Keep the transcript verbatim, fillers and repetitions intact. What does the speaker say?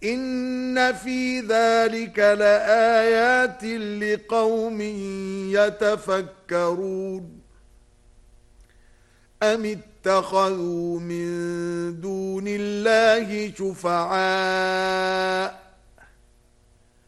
إن في ذلك لآيات لقوم يتفكرون أم اتخذوا من دون الله شفعاء